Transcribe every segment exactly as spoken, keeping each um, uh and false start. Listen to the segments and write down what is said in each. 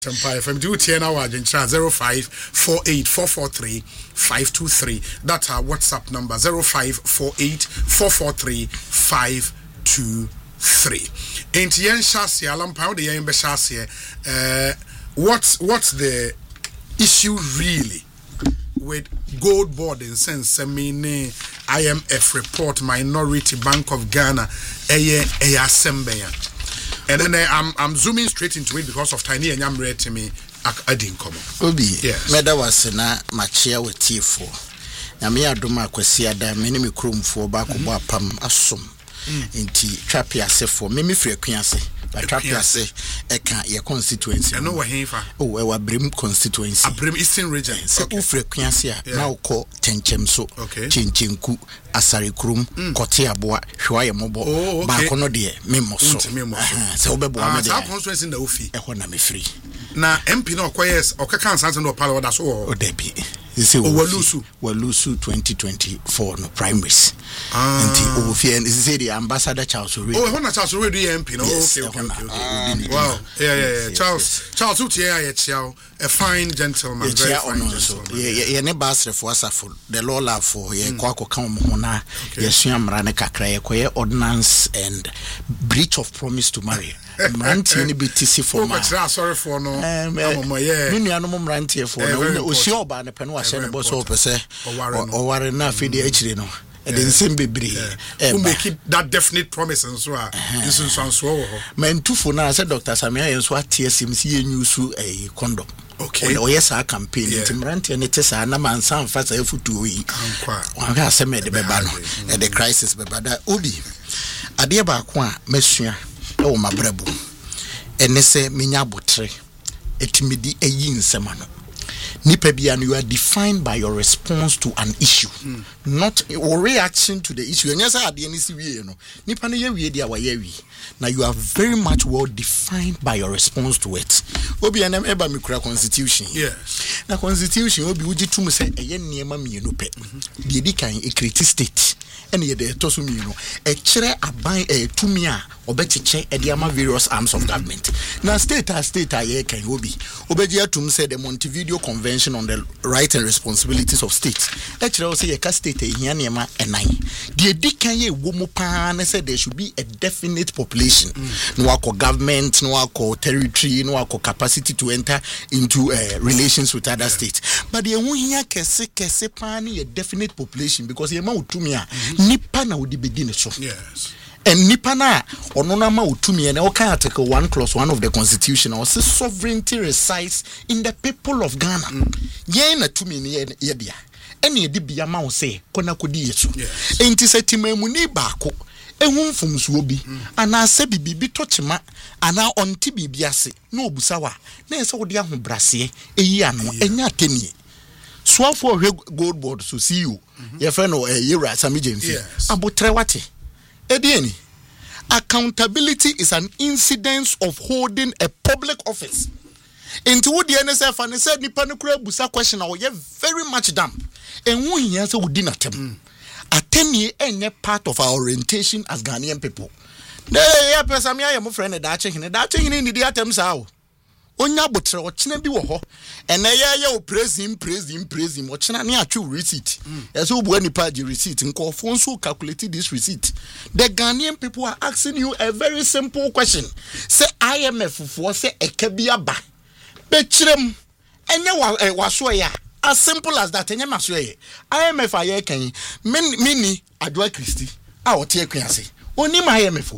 Empire F M do Tiana Wagen zero five four eight four four three five two three. That's our WhatsApp number zero five four eight four four three five two three. Ain't yen shasi alam pound the yen beshasi. Uh what's what's the issue really with gold board in sense I mean I M F report Minority Bank of Ghana eye eye assemble. And then uh, I'm I'm zooming straight into it because of Tiny and I'm ready to me. I didn't come. Obi, yes. Meda was na machia with T four. Namia duma kwesia da many me crum for back of pam asum. Inti trapia se for mimi frequency. But trapia se eka your constituency. I know what he fa. Oh, our Brim constituency. A Brim Eastern region. Se u frequency now call Tenchem so. Okay. Chinchinku asari krum kotia boa hwaye mobo. Oh, okay. Ba kono de memo so. Se obebo amade. Ah, constituency na ofi. E ho na me free. Na M P no kwes o kaka ansan no pala oda so o debi. Isi o walusu walusu twenty twenty-four no primaries. Ah. Nti o fi en isi the ambassador Charles Ore. Oh, when Charles Ore do M P no. Yes, okay, okay, okay, okay. Uh, wow. Yeah, yeah, yeah. Yes, Charles yes. Charles Utie ya chiao a fine gentleman, yeah, very fine gentleman. So, yeah, yeah, yeah, ne basre for asafo. The law love for ye kwa ko kan mo na yesua mra ne kakra ye koye ordinance and breach of promise to marry. Mrantie ne betisi for ma. Oh, sorry for no. Um, uh, yeah. Me nua no mrantie for no. O si oba ne pe no ahye ne bo so pese. O ware na fe de achire no. And then same baby. Who may keep that definite promise and so on. This is on so. Man, two for now, said Doctor Samia, and so what T S M C news a condom. Okay. Oh, yes, our campaign. It's Mranti and it is a number and some fast a foot to we. One has some made the Bebano and the crisis, Bebada Udi. Adiaba Qua, Messia, oh, my brebu. And they say, Minabutre, etimidi a yin semano. Nipebian, you are defined by your response to an issue, mm. not or reaction to the issue. And yes, I didn't see you know. Nipane ye dia wa ye. Now you are very much well defined by your response to it. Obi anem eba mikura constitution. Yes. Na constitution obi uji tum say eye niema mienu pe. De di kan e create state. And ye de tosu mienu. E kire aban e tumi a obecheche e de ama various arms of government. Na state as state aye kan obi. Obeji atum say the Montevideo Convention on the Rights and Responsibilities of States. E kire say ye ka state e hia niema enan. De di kan ye wo mo pa na say there should be a definite population. Mm. No wako government, no wako territory, no wako capacity to enter into uh, relations with other yeah. states. But the one here kese kese pani a definite population because ye ma utumia nipa na udi begin so. Yes. And nipa na onona ma utumia na okay article one clause one of the constitution or say sovereignty resides in the people of Ghana. Mm. Ye na tumi ni ye dia. Ene di bia ma wo say kona kodi yeso. Yes. Enti setimamu ni baako ehun fumsuo bi ana se bibi tochema ana onti bibi ase na obusawa na ese wo de ahobrase eyi ano enya atenie so for gold board so see you your friend or Yera Samijemfi abotre wate edieni accountability is an incidence of holding a public office into wo de N S F and said nipa no kura busa question na we very much damp enwu hia se wodi na tem ateni enye part of our orientation as Ghanaian people. Hey, yeah, person me am friend da chehine da chehine ni di atem sa o. Onya botre o chena bi wo ho. Ene ye ye o praise him praise him praise him o chena ne atwe receipt. Yes o bu ani pa di receipt nko fo nso calculate this receipt. The Ghanaian people are asking you a very simple question. Say I M F for say eka bi aba. Be kirem enye wa wa so ya. As simple as that, enye maswe. I M F aye kan mini Adwa Christie. A o tie kwan ase. Oni ma I M F.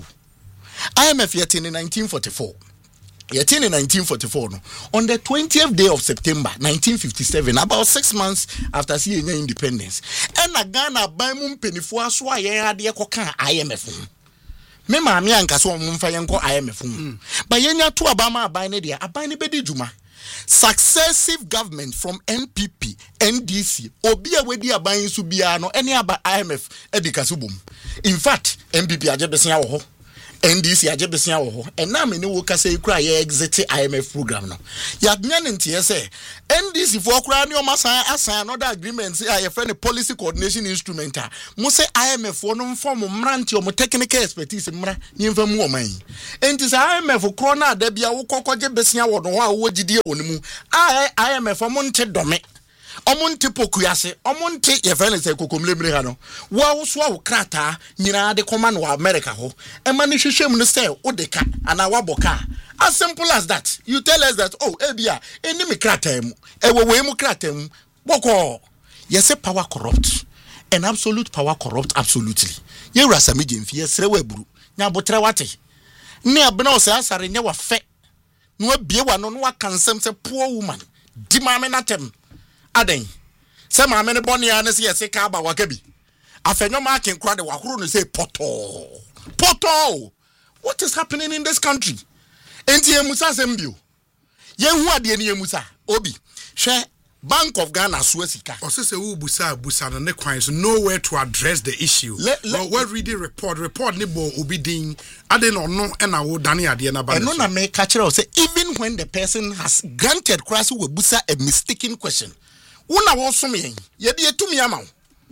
I M F yet in nineteen forty-four. Yet in nineteen forty-four no. On the twentieth day of September nineteen fifty-seven, about six months after seeing independence, and a Ghana by mum penifo aso aye ade ekoka I M F. Me ma me anka so mumfa yenko I M F. But yenya to abama aban ne dia, aban ne bedi djuma. Successive government from N P P, N D C, Obia wedi aban su bia no any aba I M F edikasubum. In fact, N P P ajebesia wo ho. N D C agye besia wo ho ena me ne wo kasa ikura ye exit I M F program no ya nya ne ntie say N D C for kura ne o masan asan another agreement say a friend policy coordination instrument a mo say I M F wo no mfom mranti o mo technical expertise mra ni mfa mu o man enti say I M F kro na da bia wo kokogye besia wo no ho a wo gidie wo ne mu I M F mo nte dome omonte pokuyase omonte ye fele se kokomlemre ha no wa wo so wo krata nyina de koma no America ho e ma ne hwehwem no say wo de ka ana wa boka as simple as that you tell us that oh ebia eni me krata mu e we we mu krata mu boko yes power corrupt and absolute power corrupt absolutely ye rasa me jemfi ye sere wa buru nya botre wate ne abena o se asare nya wa fe no abie wa no no wa kansem se poor woman di ma me natem aden se ma me ne boni ya ne se yesi ka ba wakabi afenyo ma ken kra de wahoro no say poto poto what is happening in this country enti emusa sembio ye hu ade ne emusa obi hwe Bank of Ghana Suesika. Or say we busa busa no ne kwan so nowhere to address the issue. But we read the report report ne bo obi din ade no no e na wo dane ade na ba. No na me ka kire say even when the person has granted cross we busa a mistaken question. Una wo so me ye de etumi ama.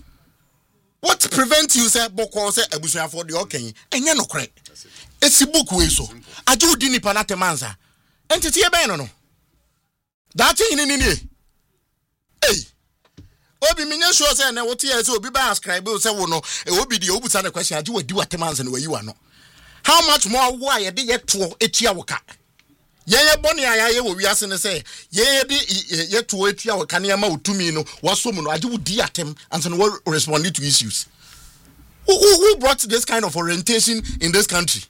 What prevents you say boko say abusuafo de okan enye no kore. Esi book we so. Aje odi nipa na temanza. Entity e ben no no. That thing ni ni. Hey, Obi minye sure say na wote ye say obi ba ascribe say wo no e obi de obusa na question age wadi watemanse na wayi wa no. How much more wo aye de ye to etia wo ka. Ye ye boni aya ye wo wiase ne say ye ye de ye to etia wo ka na ma otumi no waso mu no age wodi atem and so no respond to issues. Who, who, who brought this kind of orientation in this country?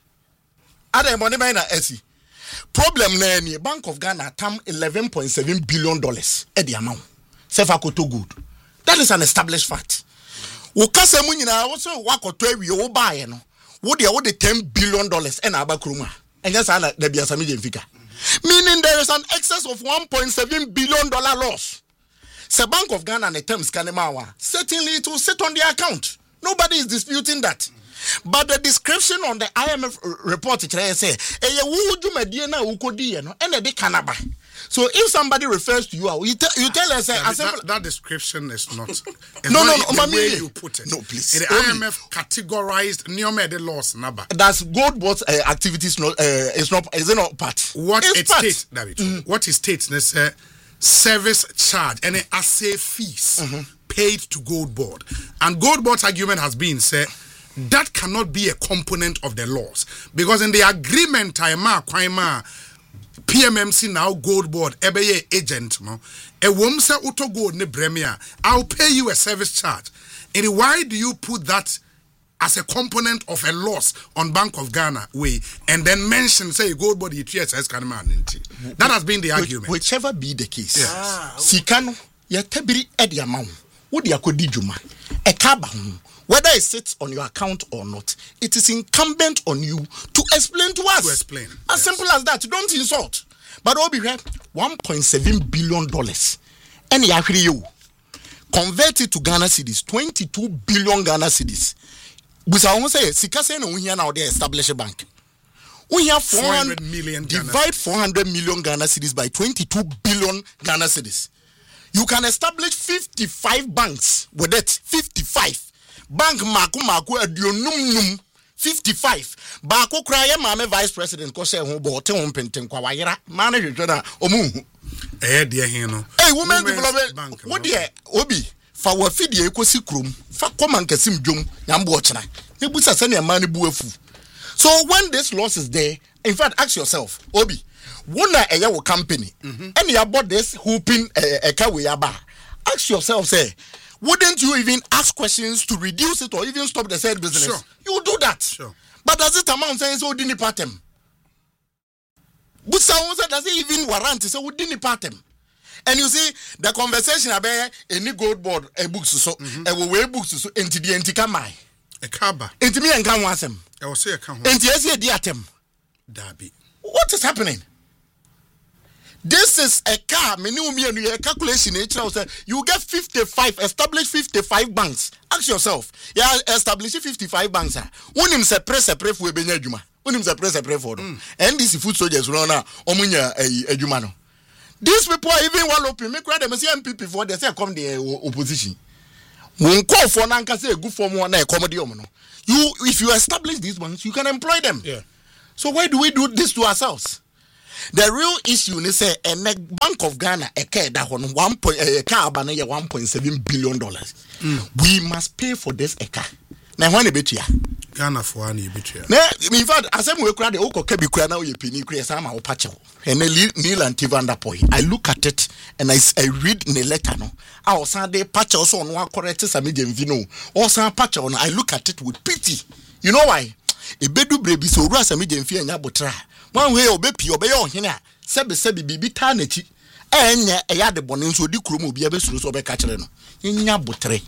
Ada money by na esi. Problem na ni Bank of Ghana tam eleven point seven billion dollars e the amount. Sefakoto good. That is an established fact. Wo kasa mu nyina wo so wakoto awie wo baaye no. Wo de wo de ten billion dollars e na abakroma. Enya sa na da bia sami jemfika. Meaning there is an excess of one point seven billion dollar loss. Se Bank of Ghana and the terms kanemawa. Certainly it will sit on the account. Nobody is disputing that. But the description on the I M F report it say eh wo dwumadie na wo kodi no ene de kanaba. So if somebody refers to you, you, te you tell us that, that, that description is not. It's no, not no, no, the way you put it. No, please. And the I M F categorized Niomede loss number. That's Goldbot's uh, activities. Not uh, is not is it not part? What it's it part. states, David. Mm-hmm. What it states is uh, service charge and assay fees mm-hmm. paid to Gold Board, and Gold Board's argument has been say that cannot be a component of the loss because in the agreement, Taima Kwaima. P M M C now Gold Board ebeye agent no e wom se auto gold ne bremia I'll pay you a service charge. And why do you put that as a component of a loss on Bank of Ghana way and then mention say Gold Board you T S S can man? That has been the argument. Whichever be the case. Yes. Ah, Sikano ya tebiri edi amount. Wo de akodi djuma. E ka ba ho. Whether it sits on your account or not, it is incumbent on you to explain to us. To explain. As yes. simple as that. Don't insult. But Obi, one point seven billion dollars. And you convert it to Ghana cedis, twenty-two billion Ghana cedis. But I won't say, Sikase no we now they establish a bank. We have four hundred million. Divide four hundred million Ghana cedis by twenty-two billion Ghana cedis. You can establish fifty-five banks with it. fifty-five. Bank maku maku adionum num fifty-five. Bako kraye mame vice president ko se ho bo te ho penten kwa wayera ma na hwehwe na omu eh de he no eh women development wo de obi fa wa fidie ekosi krom fa koma nkasim dwom nyambo ochena e busa se na ma ne bu afu. So when this loss is there, in fact ask yourself obi wona eye wo company and you bought this hooping e ka we aba, ask yourself say wouldn't you even ask questions to reduce it or even stop the said business? Sure. You do that. Sure. But does it amount saying so didn't part them? But someone said does it even warrant so we didn't part them? And you see the conversation about any Gold Board a books so a way books so into the antikamai. A kaba. Into me and can want them. I will say a can and yes, the atem. Dabi. What is happening? This is a car, minimum calculation. You get fifty-five, establish fifty-five banks. Ask yourself, yeah, establish fifty-five banks. When him separate, separate for Benyajuma. Unim se press pray for them. N D C foot soldiers run na omunya adwuma no. These people are even walloping. Me cry them say M P P for they say come the opposition. Mun call for na nka say good form one na comedy omo no. You if you establish these ones, you can employ them. Yeah. So why do we do this to ourselves? The real issue is say a Bank of Ghana a care that one one point a car banana one point seven billion dollars. We must pay for this a car. Now when a bit here. Ghana for any bit here. In fact, as I'm we crowd the Oko Kebi Krana you penny create some of Pacho and Neil and Tivanda Poi. I look at it and I, I read in the letter no. I was Sunday Pacho also on one correct some medium vino or some Pacho and I look at it with pity. You know why? A bedu baby so ras a medium fear and yabotra. One way obepi obey on here. Sebe sebi bibi tanechi. Enya a yard bonin so di krumu be able to obe catchereno. In yabotre.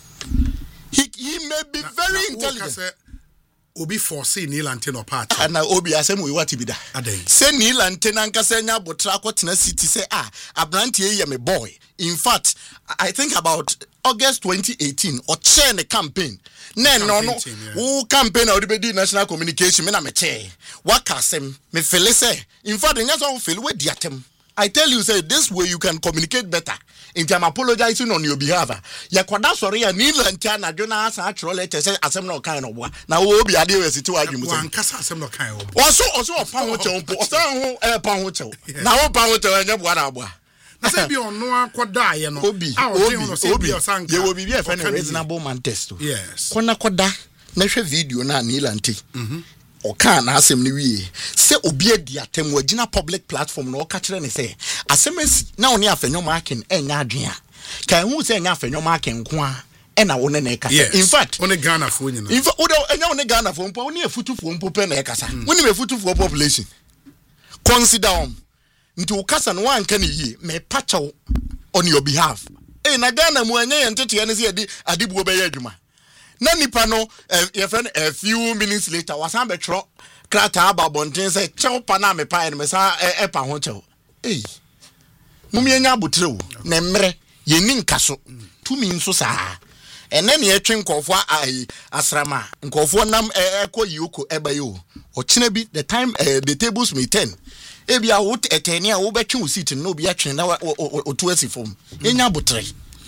He he may be very intelligent. Obi foresee Neil Anteno part. And now Obi asem we what be that. Say Neil Anteno anka say nya botra kwotena city say ah Abrantie ye me boy. In fact, I think about August twenty eighteen or chair the campaign. No no no. Who campaign or the national communication me na me chair. Waka asem me feel say. In fact, nya so feel we diatem. I tell you say this way you can communicate better. In time apologizing on your behalf. Ya kwada sorry ya Neil Anteno Jonah asa actual letter say asem no kind of wa. Na wo obi ade we situ adwum say. Wan kasa asem no kind of. Oso oso opa ho che mpo. Oso ho e pa ho che. Na wo pa ho che anya boa na boa. Na say bi ono akoda ye no. Obi obi obi ye wo bi be friend reasonable man test. Yes. Kona koda na hwe video na Neil Anteno. Mhm. Oka na asem ni wie se obi adi atem wagina public platform na oka kire ne se asem asi na oni afenyo marking enya adwen a kan hu se enya afenyo marking nko a e na wo ne na ekasa in fact oni Ghana fo nyina in fact enya oni Ghana fo mpo oni efutufo mpo pe na ekasa woni me efutufo population consider um nti ukasa no anka ne yie me pacha on your behalf eh na Ghana mu anya ye ntete ye ne se adi adibuo be ye adwuma na nipa no your friend a few minutes later wasan betro krata aba bonten say chew pa na me pa me sa e pa ho chew eh mum ye nya abotrew na mmere ye ni nkaso tumi nso saa ene ne etwe nkofo ai asrama nkofo nam ekọ yoko eba yo o kina bi the time uh, the tables may turn e bia wo etene a wo betwe wo seat no bi atwe na o to asifom ye nya abotre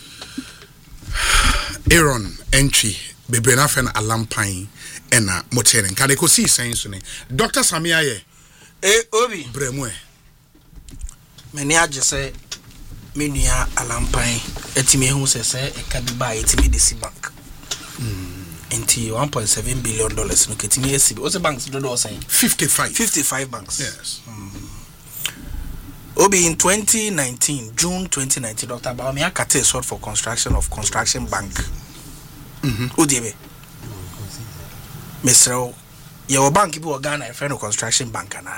Aaron entry bebe na fe na alampan ena moteren kan ko si sense ne Doctor Samia ye eh obi bremu e meni age se menua alampan etime hu se se e ka bi ba etime de si bank mm enti one point seven billion dollars no ketime esi o se banks do do say fifty-five fifty-five banks. Yes. mm. Obi in twenty nineteen June twenty nineteen Doctor Bawumia Kate sought for construction of construction bank. Mhm. Odiebe. Mister Your bank people Ghana a friend of construction bank na.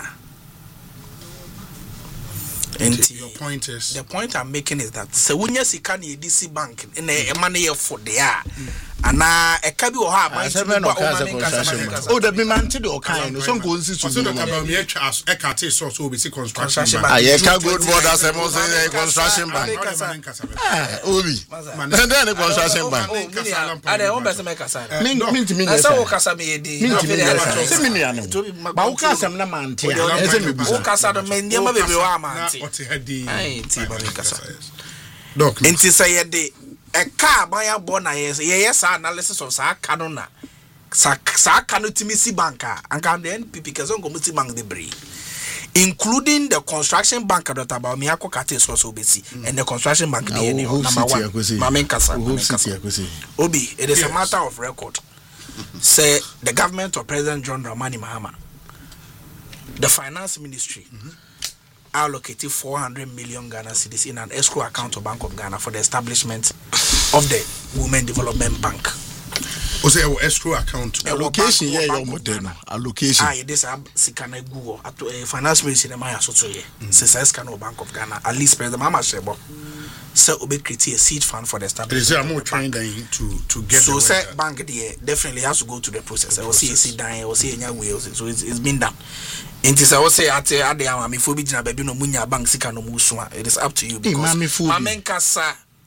And your point is the point I'm making is that so when you see can D C bank in a money for there ana e ka bi o ha ban ti ba o ma nka o da bi man ti do kan no so nko nsi su so Doctor Bawumia twa e ka te so so be see construction bank ah ye ka good border say mo say construction bank ah obi and then the construction bank ade o be say make kasa min min ti min na say o kasa me di min ti min say min ya no ba o ka sam na man ti e say me bi o kasa do me ndie ma bebe o amanti o te hadi ai ti ba me kasa doc enti say ye de a car by a bona yes yes analysis of sa canona sa sa canotimisi banka and can the N P P because on community bank debris including the construction bank that about me ako kate so so besi and the construction bank the number one mamen kasa obi it is a matter of record say the government of President John Dramani Mahama the finance ministry allocated four hundred million Ghana cedis in an escrow account of Bank of Ghana for the establishment of the Women Development Bank. O say our escrow account allocation here your model allocation ah this sikana Google at finance ministry na so so here since I scan Bank of Ghana at least President Mama Shebo say obe create a seed fund for the establishment. Is there more trying to to get so say bank there definitely has to go to the process. I will see see down or see any way so it's, it's been done. Inti say we say at ade am me fo bi gina baby no munya bank sika no muso it is up to you because mama nkasa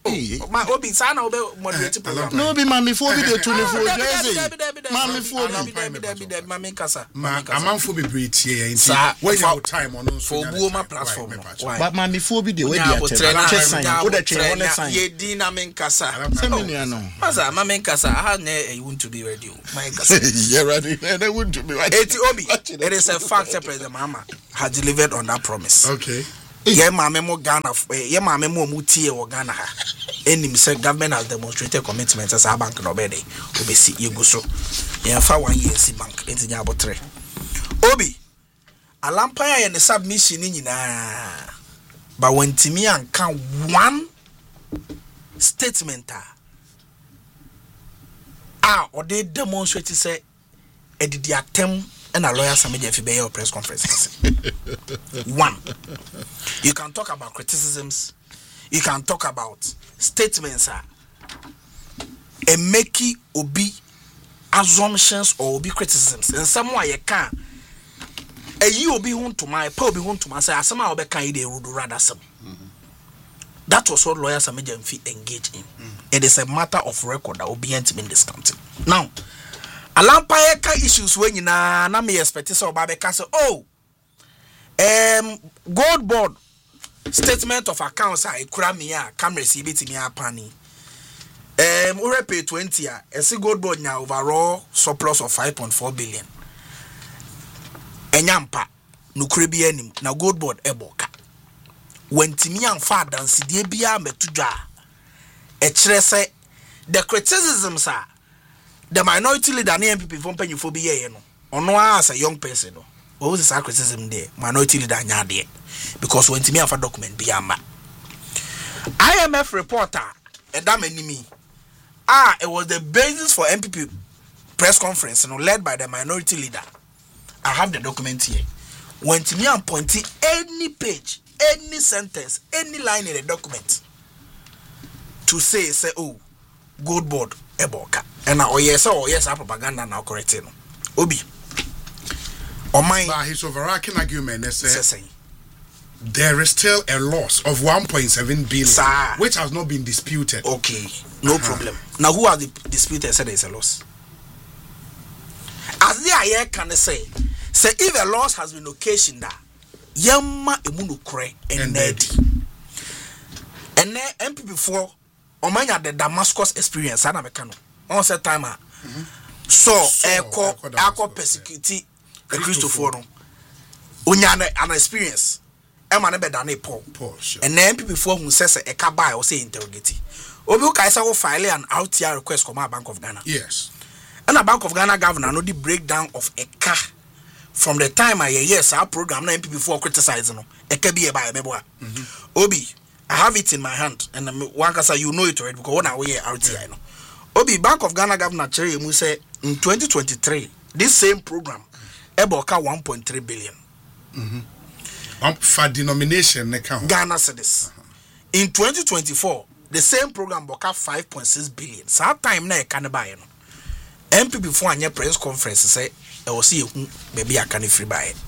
My Obi Sana Obe moderate program. No be mami for be the twenty-four jersey. Mami for be mami kasa. Amanfo be breed here. When you have time on for Buoma platform. But mami for be the way they are sign. What the train on sign. Ye dina men kasa. Semenya no. Maza mami kasa. I ne want to be ready. My kasa. Yeah, ready. And I want to be ready. Eti Obi. It is a fact that President Mahama has delivered on that promise. Okay. Yeah, my memo Ghana. Yeah, my memo muti e Ghana. Any say government has demonstrated commitment as a bank no bede. Obi si you go so. Yeah, for one year si bank. Enti nya abotre. Obi. Alampaya ye ne submission ni nyina. But when Timi an can one statement ah or they demonstrate say e did the attempt and a lawyer Samedia Fibe press conference. One, you can talk about criticisms, you can talk about statements, uh, and make it obi assumptions or obi criticisms. And somewhere you can, a you be home to my, probably home to my say, as somehow be kind of would rather some. That was what lawyer Samedia engaged in. Mm-hmm. It is a matter of record that will be in this country. Now, Alampaya ka issues when you na na me expect so babe ka say oh um gold board statement of accounts a ekura me a camera see betimi apani um we pay twenty a ese gold board nya overall surplus of five point four billion enyampa no kure bi anim na gold board eboka wantimi amfa dance die bia metudwa e kire say the criticisms are the minority leader na M P P from penyophobia ye no ono as a young person no what was the criticism there minority leader nya de because when timi afa document bi ama I M F reporter edam animi ah it was the basis for M P P press conference no led by the minority leader. I have the document here. When timi am pointing any page, any sentence, any line in the document to say say oh gold board eboka and now oh yes oh yes propaganda now correct no obi oh my but his overarching argument is say there is still a loss of one point seven billion Sir. Which has not been disputed. Okay, no uh-huh. problem. Now who has the disputed said there is a loss? As the aye can say say if a loss has been occasioned that yamma emunu kure and nedi and then M P P before Omanya the Damascus experience ana meka no on set time ah so eko akọ persecute the Christopher no onya an experience e ma ne be da na Paul and then M P before who says e ka buy or say interrogate obi ka say wo file an R T I request from Bank of Ghana. Yes, and a Bank of Ghana governor no the breakdown of a car from the time I yes our program na M P before criticizing no e ka be e buy mebo obi I have it in my hand, and one can say you know it already because when I wear R T I, no. Obi Bank of Ghana Governor Cherry Emu say in twenty twenty-three, this same program, eboka one point three billion. Mm-hmm. Um, for denomination, Ghana cedis. Uh-huh. In twenty twenty-four, the same program boka five point six billion. So that time na can buy no. M P before anya press conference say, I will see you maybe I can free buy it.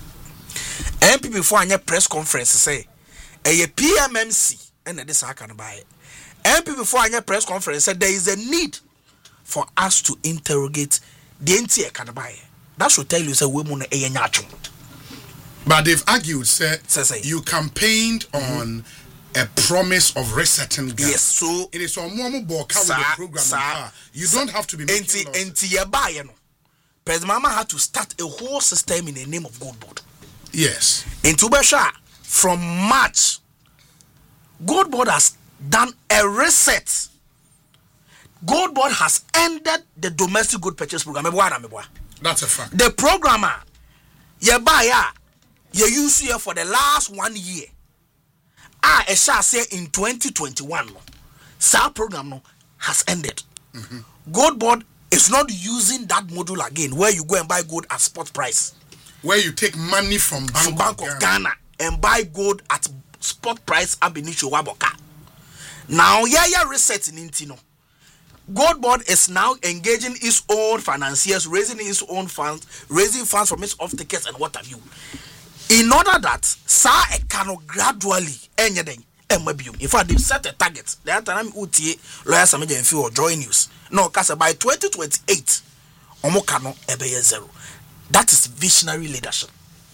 M P before anya press conference say, a P M M C. And this I can buy it. M P before I press conference said there is a need for us to interrogate the N T A can buy it. That should tell you say we mun e nyachum. But they've argued say, say, say. you campaigned mm-hmm. on a promise of resetting Ghana. Yes, so it is on one more with the program. Sir, you don't have to be making N T A buy no. President Mahama had to start a whole system in the name of Gold Board. Yes. In Tubesha from March Gold Board has done a reset. Gold Board has ended the domestic good purchase program. That's a fact. The programmer, you buy ya, you use here for the last one year. Ah, I shall say in twenty twenty-one, SAR program no, has ended. Mm-hmm. Gold Board is not using that module again, where you go and buy gold at spot price. Where you take money from Bank, from Bank of, of Ghana. Ghana and buy gold at spot price abinicho waboka. Now yeah yeah reset in Intino. Gold Board is now engaging its own financiers, raising its own funds, raising funds from its off-takers and what have you. In order that sa e cannot gradually anything emabium. In fact, they've set a target. The other time utie lawyers are making or joy news. No, because by twenty twenty-eight, omokano ebeye zero. That is visionary leadership.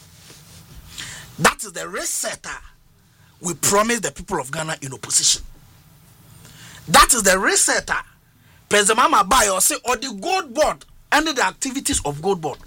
That is the resetter we promised the people of Ghana in opposition. That is the resetter President Mama Bayo say or the gold board and the activities of gold board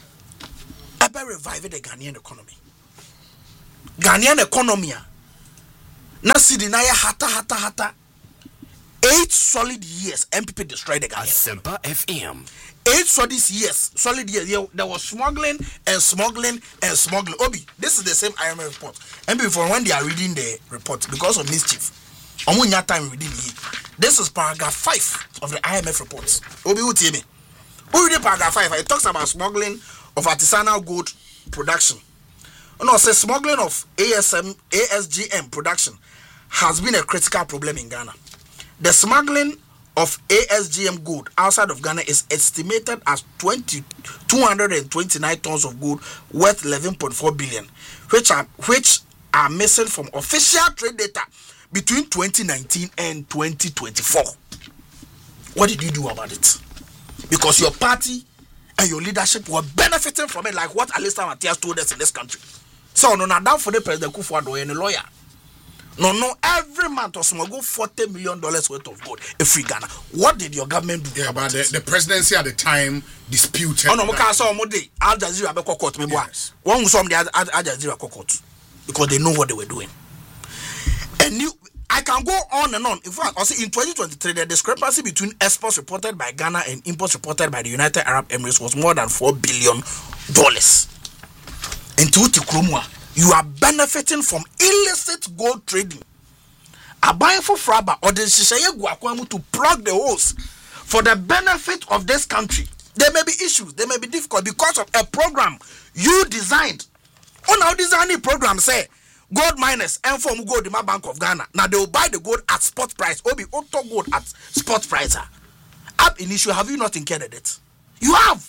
ever revive the Ghanaian economy. Ghanaian economy na sidinaya hata hata hata eight solid years M P P destroyed the Ghanaian Asempa F M. Eight solid years, solid years. Yeah, there was smuggling and smuggling and smuggling. Obi, this is the same I M F report. And before when they are reading the report because of mischief, omunya time reading it. This is paragraph five of the I M F reports. Obi, who tell me? Who read paragraph five? It talks about smuggling of artisanal gold production. No, it says smuggling of A S M, A S G M production has been a critical problem in Ghana. The smuggling of A S G M gold outside of Ghana is estimated as two hundred twenty-nine tons of gold worth eleven point four billion, which are which are missing from official trade data between twenty nineteen and twenty twenty-four. What did you do about it? Because your party and your leadership were benefiting from it, like what Alistair Matthias told us in this country. So no, now down for the President Kufuor and a lawyer. No, no, every month or smuggle forty million dollars worth of gold in free Ghana. What did your government do? Yeah, but the, the presidency at the time disputed. Oh no, I saw Modi Al Jazeera be court me boy. One who saw the Al Jazeera court because they know what they were doing. And you, I can go on and on. In fact, also in twenty twenty-three, the discrepancy between exports reported by Ghana and imports reported by the United Arab Emirates was more than four billion dollars. And to Tikrumwa, you are benefiting from illicit gold trading. A buying for Fraba or the Shishaye Guakwamu to plug the holes for the benefit of this country. There may be issues, there may be difficult because of a program you designed. On our designing program, say gold miners and form gold in my Bank of Ghana. Now they will buy the gold at spot price. Obi auto gold at spot price. Up in issue, have you not incurred it? You have.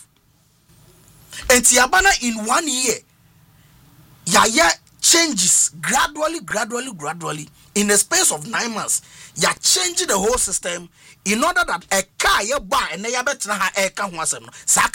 And Tiabana in one year. Yaya changes gradually, gradually, gradually. In the space of nine months, you're changing the whole system in order that a car you buy and you bet na a car once and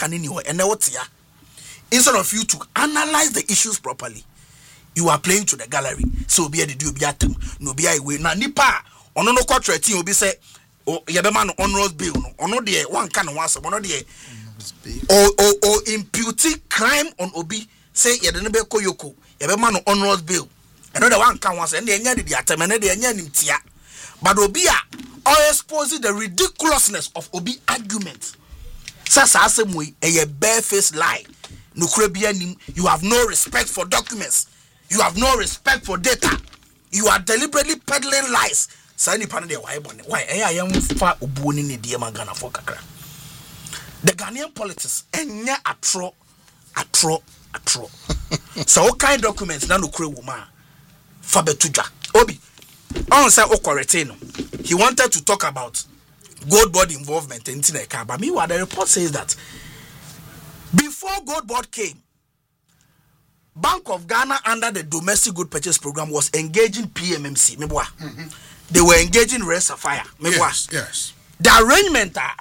instead of you to analyze the issues properly, you are playing to the gallery. So be a do be atem, no be a way. Now nipa ono no contract will be say oh yabeman on rose bill no ono de one can once one de or or or imputing crime on obi. Say ye didn't be koyoko, ye be man on Rose bill. Another one can once and the end the atemane the end tia. But Obia or exposing the ridiculousness of Obi argument. Sasa asemwe a barefaced lie. No krebianim, you have no respect for documents, you have no respect for data, you are deliberately peddling lies. Sani panade why bonne. Why I am fa obuoni ni die magana for kakra. The Ghanaian politics enya atro atro atro. So what kind of documents na no kure woman fa betuja. Obi on say okoretino. He wanted to talk about gold board involvement in Tineka, but meanwhile the report says that before gold board came, Bank of Ghana under the domestic good purchase program was engaging P M M C. Mm-hmm. They were engaging Red Sapphire. Yes, yes. The arrangement uh,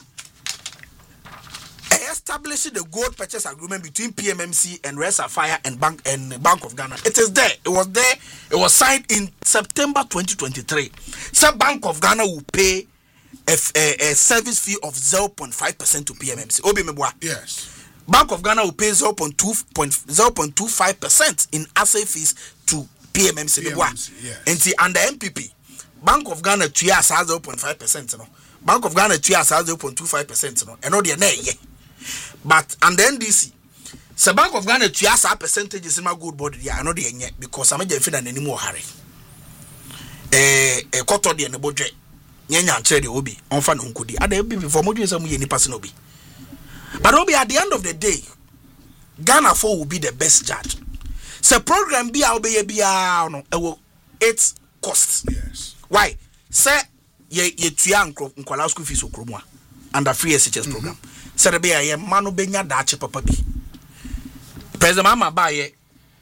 establishing the gold purchase agreement between P M M C and Red Sapphire and Bank and Bank of Ghana. It is there. It was there. It was signed in September twenty twenty-three. So Bank of Ghana will pay a, a, a service fee of zero point five percent to P M M C. Obi Mebwa. Yes. Bank of Ghana will pay zero point two five percent in asset fees to P M M C. P M M C yes. And the under M P P, Bank of Ghana two years has zero point five percent. No? Bank of Ghana two years has zero point two five percent. No? And no, they are but and the N D C, so Bank of Ghana two years percentages in my good body. I know they are yet because I'm a defendant anymore. Harry. Eh, a quarter the budget. Nyanya trade obi on fan unkudi. Are they before more years? I'm any person obi. But Obi, at the end of the day, Ghana four will be the best judge. So program be our be no its costs. Yes. Why? Say ye ye tuya nkwala school fees okromwa under free S H S program. Say be ye manu benya dache papa bi. President Mama ba ye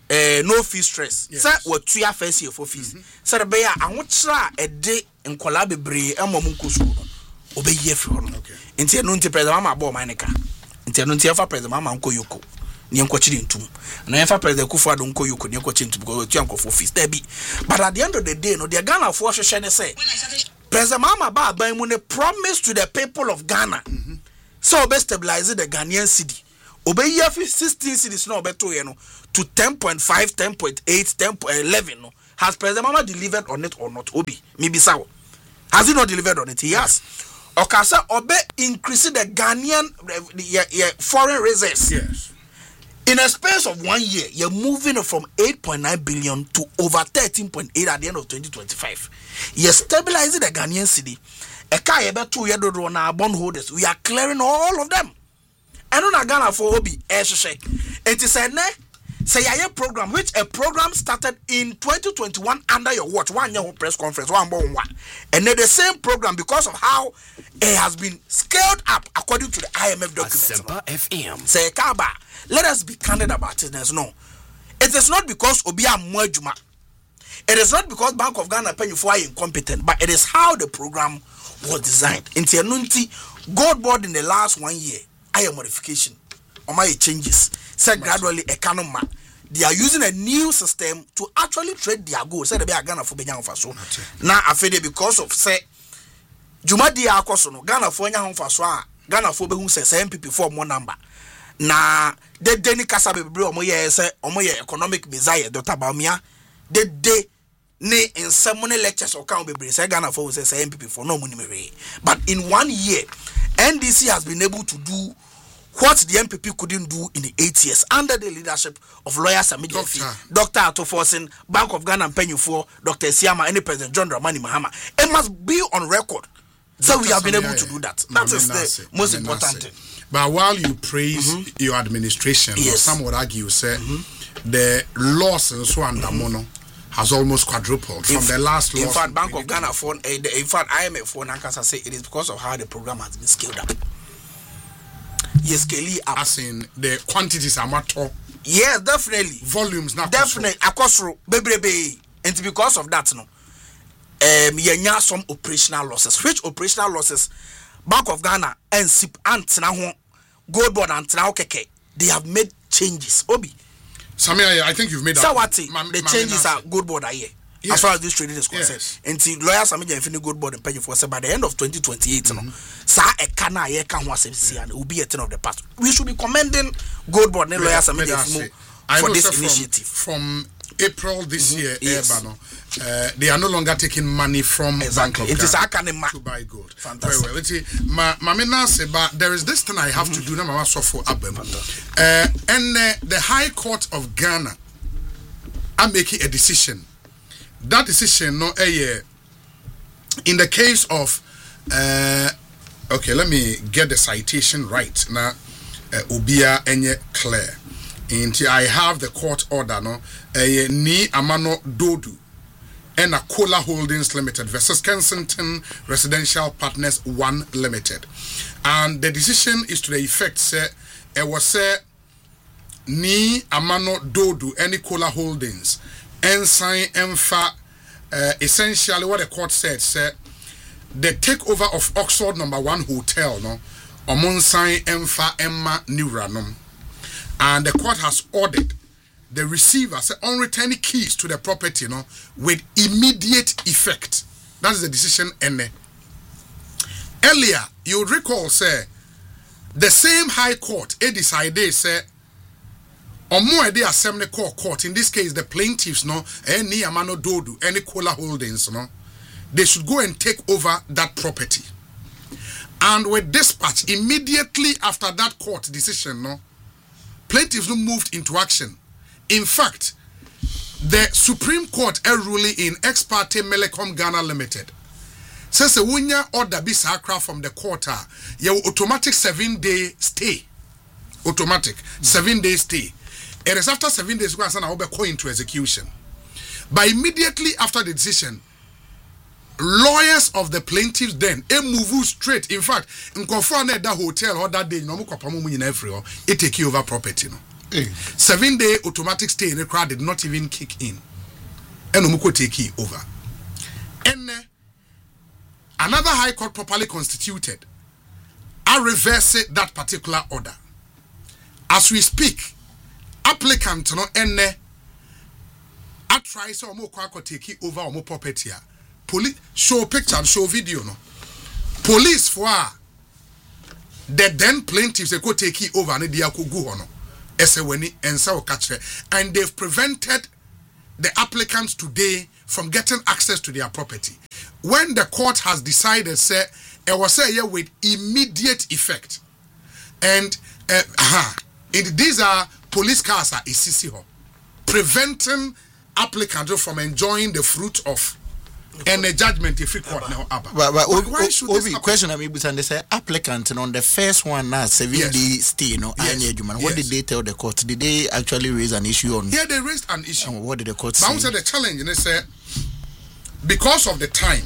eh no fee stress yes. say what tuya first year for fees say the be a ahokyra e de nkola bebre emom nko school no obeye fi ho no enti eno nti president mama bo man ka enti eno nti afa president mama nko yoko ni nko chiri ntum na afa president kufu ado nko yoko ni nko chiri ntum because tuya nko for fees there be but at the end of the day no the Ghana for hwehwe ne say president mama ba ban mu ne promise to the people of Ghana mm-hmm. so be stabilize the Ghanaian cedi obey year sixteen cities no beto ye no to ten point five, ten point eight, ten point eleven no has president mama delivered on it or not obi maybe sao has he not delivered on it yes okasa obe increase the Ghanaian uh, uh, foreign reserves yes in a space of one year you're moving from eight point nine billion to over thirteen point eight at the end of twenty twenty-five you're stabilizing the Ghanaian city e ka ye beto ye dodo na bondholders we are clearing all of them. I don't know Ghana for Obi Esheshe. It is a ne say a program which a program started in twenty twenty-one under your watch. One year press conference, one one one. And then the same program because of how it has been scaled up according to the I M F document. F M. Say Kaba, let us be candid about it. No. It is not because Obi Amwejuma. It is not because Bank of Ghana pay you for incompetent, but it is how the program was designed. In Tianunti, Gold Board in the last one year. A modification or my changes said gradually economy they are using a new system to actually trade their goods said they are Ghana for Benyang Faso now afede because of say Juma dia akoso no Ghana for Benyang Faso Ghana for behu say M P P for more number na de deni kasa bebre omo ye say omo ye economic desire Doctor Bawumia de de ne in some lectures or count bebre say Ghana for say M P P for no money mere but in one year N D C has been able to do what the M P P couldn't do in the eight years under the leadership of lawyer Sami Jefi, Doctor Ato Forsen, Bank of Ghana and Penyufo, Doctor Siama, and President John Dramani Mahama. It must be on record. So Doctor we have been able to do that. That is the most important thing. But while you praise mm-hmm. your administration, yes. some would argue, say, mm-hmm. the loss in Swanda Mono has almost quadrupled from the last loss. In fact, Bank of Ghana phone, uh, in fact, I M F phone, Ankasa say it is because of how the program has been scaled up. Yes, scale up. As in the quantities are much. Yes, definitely. Volumes not definitely. Akosro, baby, and because of that, no. Um, yenya some operational losses. Which operational losses? Bank of Ghana and SIP and Tinaho, Gold Board and Tinao Keke, they have made changes. Obi. Samia, I think you've made that. Sawati, the changes are Gold Board are here. Yes. As far as this trading is concerned. Yes. And the lawyer Samija Infinity Gold Board and pay for say by the end of twenty twenty-eight, mm-hmm. no, sa e kana ye kan wase and will be a thing of the past. We should be commending Gold Board and lawyer Samija for this from, initiative. From April this mm-hmm. year, yes. uh, they are no longer taking money from exactly. Bank of Ghana to buy gold. Fantastic. Very well. Let's see. Ma, ma say, but there is this thing I have mm-hmm. to do now. Mama for Abem. Uh, and uh, the High Court of Ghana are making a decision. That decision, no, uh, in the case of, uh, okay, let me get the citation right now. Uh, Ubia Enye Claire. Until I have the court order, no, uh, Ni Amano Dodu and a Cola Holdings Limited versus Kensington Residential Partners One Limited, and the decision is to the effect, say, it was say, Ni Amano Dodu any Cola Holdings. Ensign Emfa, uh, essentially what the court said, said the takeover of Oxford Number One Hotel, no, Omonsign Emfa Emma Neuranum, and the court has ordered the receiver say on returning keys to the property, no, with immediate effect. That is the decision. Ene. Earlier, you would recall, say the same High Court, it decided, say. Or more they assembly court court, in this case the plaintiffs, no, any Amano Dodu, any Cola Holdings, no, they should go and take over that property. And with dispatch, immediately after that court decision, no, plaintiffs no moved into action. In fact, the Supreme Court a ruling in Ex parte Melecom Ghana Limited says a winya order be sacra from the court, you automatic seven day stay. Automatic mm-hmm. seven day stay. It is after seven days, we are going into execution. But immediately after the decision, lawyers of the plaintiffs then they move straight. In fact, in conform that hotel or that day, no more it take you over property. No. Hey. Seven day automatic stay in the crowd did not even kick in. And Umuko take it over. And uh, another high court properly constituted, I reverse that particular order. As we speak, applicant no and uh, I try so more quack take it over or more property. Police show picture, show video no. Police for the then plaintiffs they could take it over and they could go on. And they've prevented the applicants today from getting access to their property. When the court has decided, say, it was say with immediate effect. And uh, uh, these are police cars are preventing applicants from enjoying the fruit of and the judgment if we court now. But, but, but why should this question I mean they say applicant on the first one now seven yes. day stay no yes. yes. What yes. did they tell the court? Did they actually raise an issue on? Yeah, they raised an issue. And what did the court but say? But said the challenge and they said because of the time.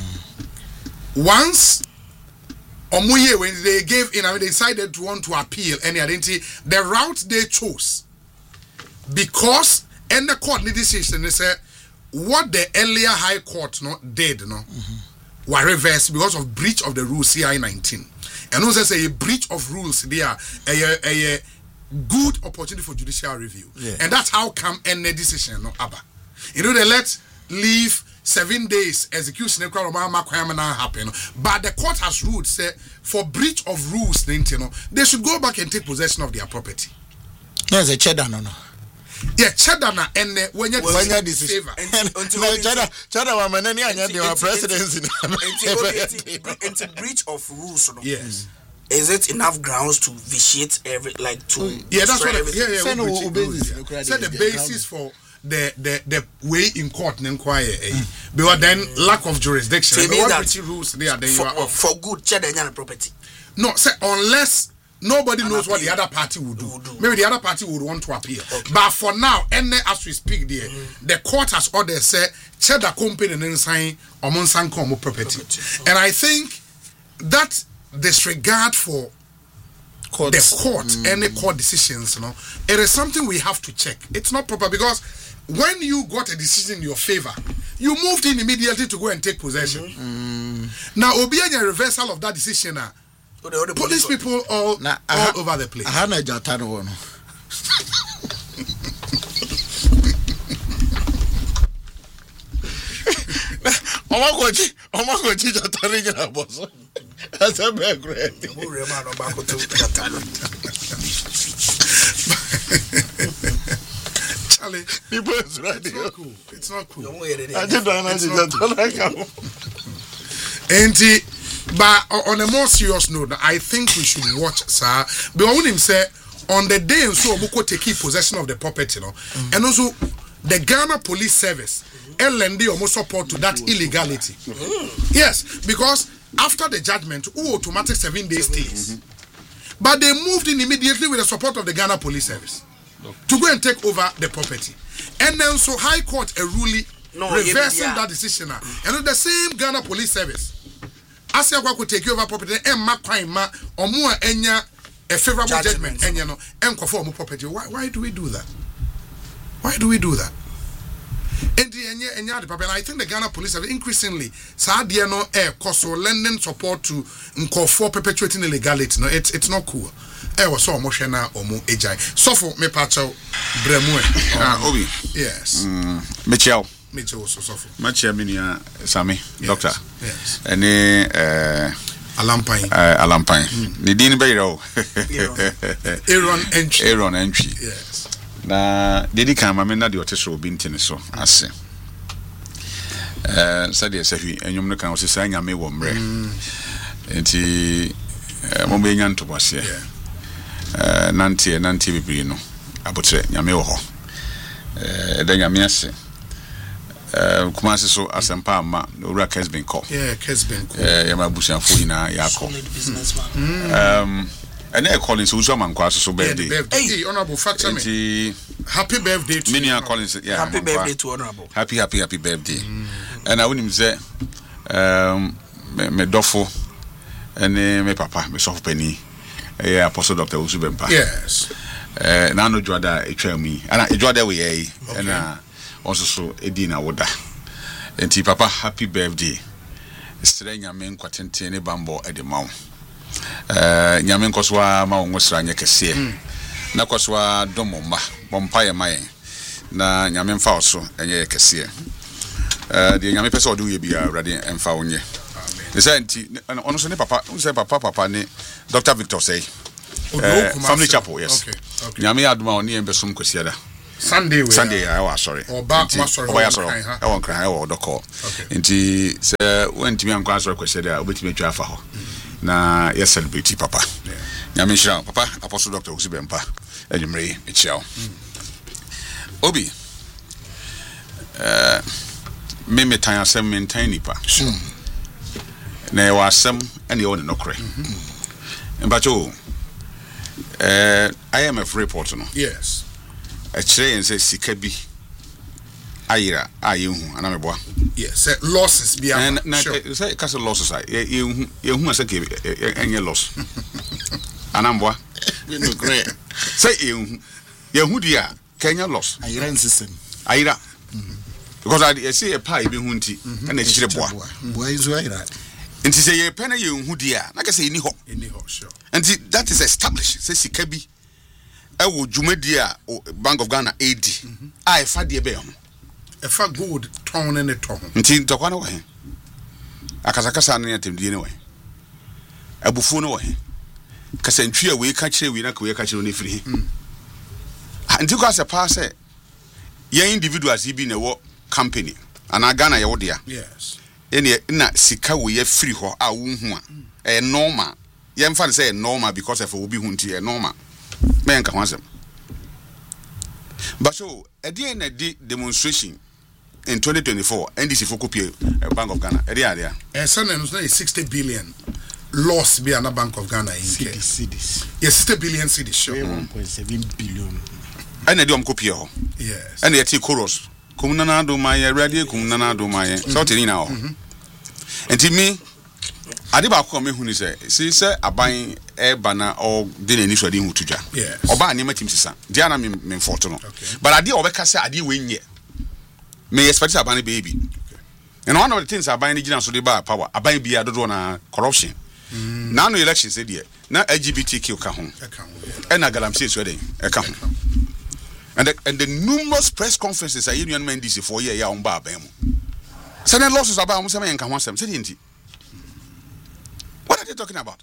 Mm. Once Omuye when they gave in, I mean, they decided to want to appeal any identity, the route they chose because and the court made decision they said. What the earlier High Court no did no mm-hmm. were reversed because of breach of the rules C I nineteen. And also say a breach of rules there a, a, a good opportunity for judicial review. Yeah. And that's how come any decision no abba. You know they let leave seven days execution happen. But the court has ruled say for breach of rules you know, they should go back and take possession of their property. There's a cheddar no no. Yeah, cheddar na ene when you when you decision. No cheddar, cheddar wa manani anya the presidency. It's a breach of rules, no. Yes. Is it enough grounds to vitiate every like to? Yeah, that's what. Everything? Yeah, yeah. Say no basis. Say the basis for the the the way in court and inquiry, mm. because then mm. lack of jurisdiction. So what that rules there? Then for, you are for good cheddar and property. No, say unless. Nobody An knows appeal. what the other party will do. Will do. Maybe the other party would want to appeal. Okay. But for now, and as we speak there, mm. the court has ordered say check the company and sign or monsanko property. property. And I think that disregard for Courts. the court mm. and the court decisions, you know, it is something we have to check. It's not proper because when you got a decision in your favor, you moved in immediately to go and take possession. Mm-hmm. Mm. Now, Obianya reversal of that decision. Uh, The, the police people all, nah, all ha, over the place. I have a jatano one. Oh my God! Oh my God! Jatano in a boss. That's a bad great. Charlie, people is right. It's not cool. It's not cool. I didn't know that. But on a more serious note, I think we should watch, sir. But when him say on the day and so Obuko take possession of the property, you know, mm-hmm. and also the Ghana Police Service, L N D almost support to that illegality. Mm-hmm. Yes, because after the judgment, who automatic seven day stays, mm-hmm. but they moved in immediately with the support of the Ghana Police Service okay. to go and take over the property, and then so High Court a ruling no, reversing yeah. that decision, mm-hmm. and the same Ghana Police Service. As you could take over property and ma ma or more enya a favorable judgment and you know and conform property. Why why do we do that? Why do we do that? And the enya the and I think the Ghana police have increasingly Sadia no air cost or lending support to for perpetuating illegality. No, it's it's not cool. I was so emotional or more agile. So for me pacho bremwe. Ah Obi. Yes. Mm, Michelle. Mitchell also suffer. Much Minia Sami, yes. Doctor. Yes. And uh Alampine. Uh Alampine. Nidin Bayro. Aaron entry. Aaron entry. Yes. Na Didi Kama Mena the Otesro Bintin so ase. Uh Sadia Safi, and you know can also say Yame Wombre. Enti Mombenyan to was here. Uh Nanti and Nanti Bibrino. Abutre Yame ho. Uh then Yamiase. Uh, Kumasi so asempa ma ora Kesben ko. Yeah, Kesben ko. Eh, yama busianfo ina yakọ. Um, and e Collins so man kwa so birthday. Hey, honorable factor me. Happy birthday to Minia Collins. Yeah, happy birthday to honorable. Happy happy happy birthday. Mm. And I wouldn't say um me, me dofo and me papa me soft penny. Eh, Apostle Doctor Usubempa. Yes. eh na no dwada etwa mu ana edwada we yi na also so edi na woda enti papa happy birthday stre nyame nkwatenten ne bambo ede mawo eh nyame nkoswa ma wo sra nya kese na koswa domomba bompa ye mayen na nyame mfa oso enye kese eh de nyame pese odu ye bia awrade emfa wonye amen say enti ono so ne papa un say papa papa ne Doctor Victor say uh, family chapel yes okay okay nyame aduma oni embesom kwesiada Sunday we Sunday I was sorry oba ma sorry oba sorry I won cry I won doko enti say when timi ankwa sorry kwesiada obetimi atwa afa ho na yes celebrate papa nyame shira papa apostle Doctor Osibempa edumre echiao obi eh me me tan asem me tan nipa na e wasem ene e won no kore mbacho eh I am a report no yes a chere en say sika bi ayira ayehu ana meboa yes say losses bi am na say castle losses yehu yehu asa ke enye loss ana mboa no kore say yehu yehu dia Kenya loss ayira system ayira because I see a pie bi hu nti na chire boa boa izo ayira nti say ye pena ye hu dia na ka say ni ho ni ho sure nti that is established say sika bi e wo dwumadi a Bank of Ghana A D a e fa de be ho e fa gold ton ne ton nti ntokwa na wo he akasakasa na yatemdie ne wo he abufu no wo he kasantwi a we ka kire we na ka we ka kire no firi he nti kwa se pa se ye individuals bi na wo company ana Ghana ye wo dia yes ene na sika we ye free ho a wo hu a e normal ye mfa say normal because of obi hu nti e normal me nka ho asem but so e dey na di demonstration in twenty twenty-four N D C for copy Bank of Ghana e dey area e say na no sixty billion loss be na Bank of Ghana in cedis yes sixty billion cedis sure one point seven billion ene dey om copy ho yes ene yeti chorus kumna na do maye radio kumna na do maye so teni na ho enti mi ade ba ko me hu ni se si se aban e bana o de na ni so de hu tudwa yes oba ani matim sisa dia na me me foto no but ade o be ka se ade we nye me expect aban baby and one of the things aban ni gina so de ba power aban bia dodo na corruption na no election se de na L G B T Q ka ho e na galamsey so de e ka ho and the, and the numerous press conferences are union men D C for year ya on ba aban mu say the losses about am say me nka ho asem say the what are they talking about?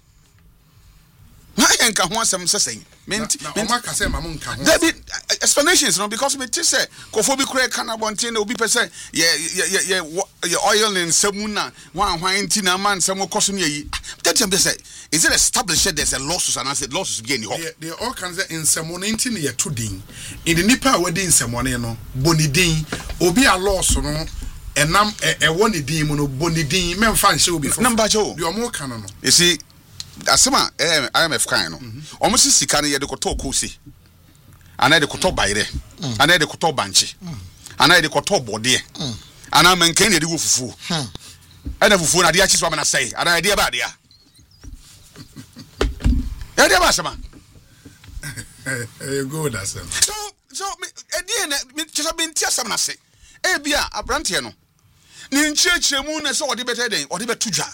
Why enka ho asem say say menti menti say ma mo nka ho there be explanations no because me say kofo bi kure kana bonte na obi pese ye ye ye ye oil in samuna wan hwan nti na man sam koso ne yi that them say is it established there's a losses and I said losses be any ho they all can say in samuna nti ne ye to din in the nipa we din samuna no boni din obi a loss no enam e woni din mu no boni din memfa nse obi fo number jo the omo kan no you see asema I M F kan no omo si sika ne ye de koto kosi ana de koto bayre ana de koto banchi ana de koto bode ana menken de go fufu ana fufu na de achi so na say ana de ba de ya ya de ba sama eh go da sam so so e de na me chesa benti asam na say e bia abrante no ni nchechemu na so ode bete den ode betudwa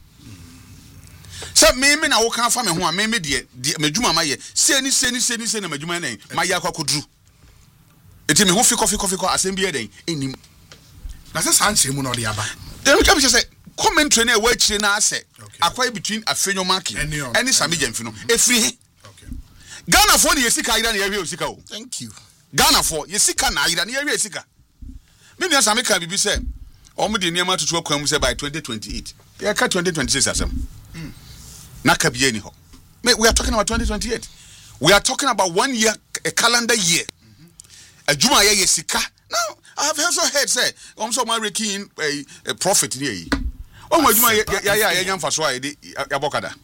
se me me na wo kan fa me ho a me me de madwuma maye se ni se ni se ni se na madwuma nan maye akwakodru eti me ho fi kofi kofi ko asem bi eden enim na se san chemu na ode aba dem ka bi se commentary na e wa chire na ase akwai between afenyo market any sami jamfi no efiri okay Ghana for ni yesika ira na yewe osika o thank you Ghana for yesika na ira na yewe esika me nua sami ka bibi se omo de niam atutu akwan mu se by twenty twenty-eight ya ka twenty twenty-six asem na ka biye ni ho we are talking about twenty twenty-eight we are talking about one year a calendar year adwuma ye yesika now I have also heard say omo so ma rekin a profit ni yi omo adwuma ya ya ya nyamfa so a de abokada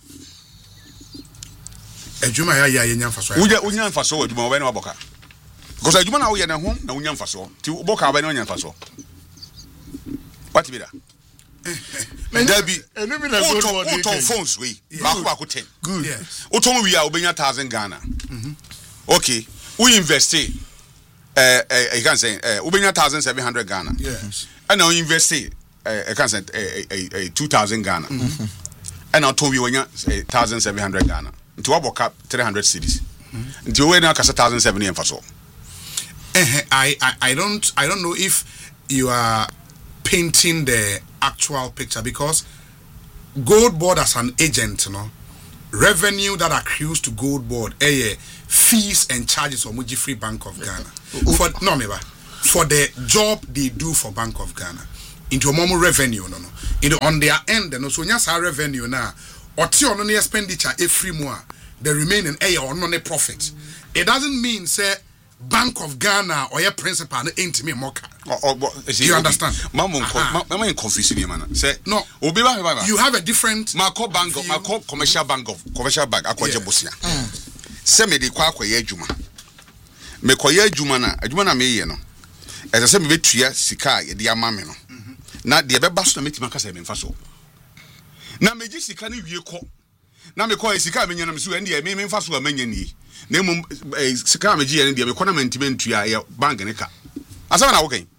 adwuma ya ya nyamfa so unya unya nyamfa so adwuma we na aboka because adwuma na wo ye na ho na unya nyamfa so ti boka we na nyamfa so what be that Debbie, enemy na go to phones we. Back back ten. Good. Yes. Otomo we are obenya one thousand Ghana. Mhm. okay we invest eh uh, uh, you can say uh, we bring one thousand seven hundred Ghana Yes. and now invest eh uh, I can say uh, uh, uh, two thousand Ghana mm-hmm. and now to we one one thousand seven hundred Ghana into what cap three hundred cedis into we now kasa one thousand seven hundred for so I, I I don't I don't know if you are painting the actual picture because Gold Board as an agent, you know, revenue that accrues to Gold Board, eh, fees and charges of Muji Free Bank of Ghana. For no, never for the job they do for Bank of Ghana into a more revenue, no, no. You know, on their end, no, so nyasa revenue now, or ti on the expenditure every more, the remaining eh or no profit. It doesn't mean say. Bank of Ghana or your principal ain't me moka. You understand? Mama, mama, in confusing you, man. Say no. You have a different. Marco Bank of Marco Commercial Bank of Commercial Bank. Akwaje Bosia. Say me de kwa kwa ye juma. Me kwa ye juma na juma na me ye no. Ese say me betua sika ye de ama me no. Na de be baso na metima kasa me mfa so. Na me ji sika ni wie ko. Na me kwa sika me nyana me so ende me me mfa so amanya ni. Na mum sika me ji ye de me kona mantimentu ya bank ne ka asama na wo kan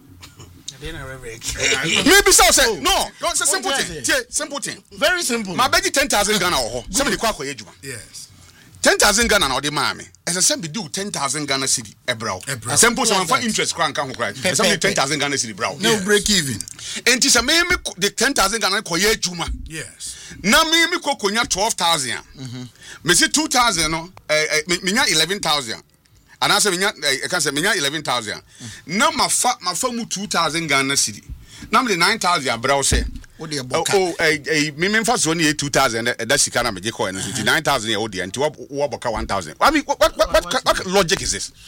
maybe so say no it's a simple thing tie simple thing very simple ma beji ten thousand Ghana ho se me de kwa akoye adwuma yes ten thousand Ghana na odi ma me ese se be do ten thousand Ghana cedi ebrao simple so man for interest kra nka ho kra ese me ten thousand Ghana cedi brao no break even enti se me me the ten thousand Ghana koye adwuma yes na me me kokonya twelve thousand mhm me see two thousand no eh me nya eleven thousand and I say me nya I can say me nya eleven thousand na ma fa ma fa mu two thousand Ghana cedi na me nine thousand brao say oh eh me me fa so na two thousand that sika na me je ko no nine thousand ya odi anti wo boka one thousand I mean what what, what what logic is this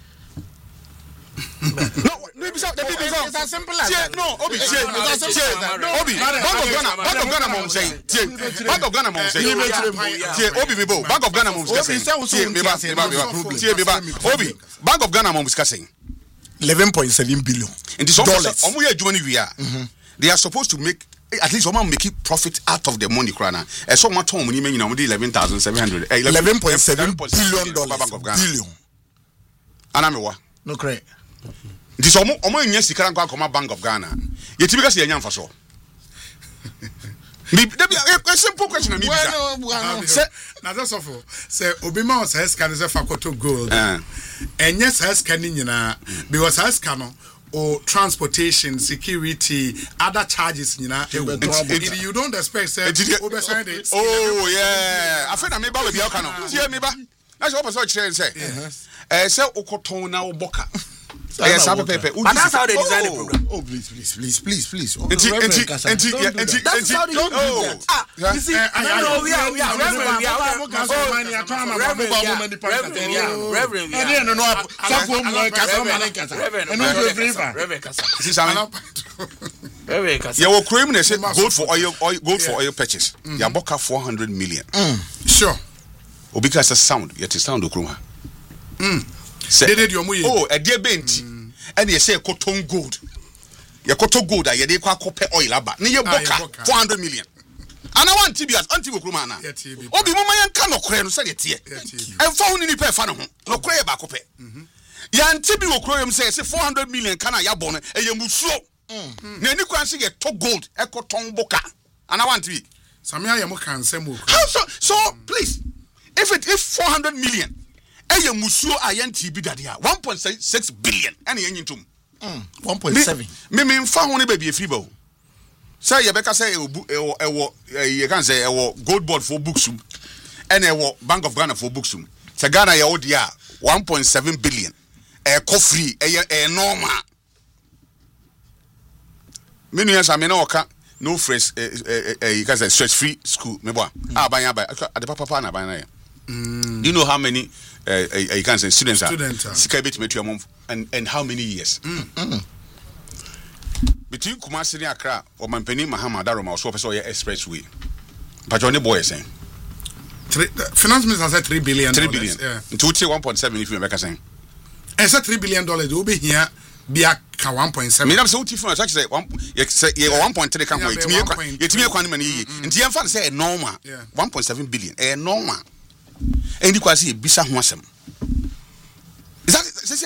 no maybe so the people it's as simple as that no obi che obi Bank of Ghana Bank of Ghana mom say che Bank of Ghana mom say che obi me bo Bank of Ghana mom say che me ba me ba che me ba obi Bank of Ghana mom say eleven point seven billion and this dollars omo ye adwuma ni wia they are supposed to make at least omo make profit out of the money krana e so mo ton mo ni nyina mo dey eleven thousand seven hundred eleven point seven billion dollars Bank of Ghana billion ana me wa no correct this omo omo nya sika nko akoma Bank of Ghana yetimi ka se nya mfa so me a simple question me well say na that's all say obima os has can say fakoto gold and yes has can nyina because has can or transportation security other charges nyina you don't expect say obesan it oh yeah I feel na me ba we bia ka no tie me ba na say obesan kire say eh say okoton na oboka yes, I'm Pepe. But that's how they design the program. Oh, please, please, please, please, please. And she, and she, and she, and she, that's how they do that. Ah, you see, no, we are, we are, Reverend, we are, Reverend, I didn't know. Some woman Kasa, Reverend, and no Reverend Kasa. This is how. Reverend Kasa. You will cream. They say gold for oil, oil, gold for oil purchase. You book four hundred million. Sure. Because a sound, yet is sound okruma. Mm. They did your money. Oh, a dear bent. And you say cotton gold. Your cotton gold, I did quite copper oil about. Near Boca, four hundred million. And I want Tibias, Antibo Crumana. Obi Mama cannot cry, said it here. And found in the pay fan, no cray about copper. Yan Tibio Croyum says four hundred million can I yabon, and you move slow. Nanny can see a top gold, a cotton boca. And I want to be. Samia Yamokan Semu. How so? So, please, if it is four hundred million. Eye musuo ayenti bi dade a one point six billion ene yenyi ntum mm one point seven me me mfa ho ne ba bi afiri ba o say ye beka say ewo ewo ye kan say ewo Gold Board for books um ene ewo Bank of Ghana for books um say Ghana ye odi a one point seven billion e ko free e e normal me nu yesa me na oka no fresh eh you can say stress free school me bo a ban ya ba ade papa na ban na ye do you know how many uh, uh, you can say students Student, are Sika bit metu amom and and how many years mm. Mm. between Kumasi and Accra or Mampeni Mahama Daroma so person expressway but Johnny boy saying three finance minister said three billion three billion yeah to one point seven if you make saying and said three billion dollars will be here be a one point seven me na say uti fun such say one say one point three can wait me yetimi ekwan mani yi nti yemfa say normal one point seven billion eh normal ɛndi kwase ebisa ho asɛm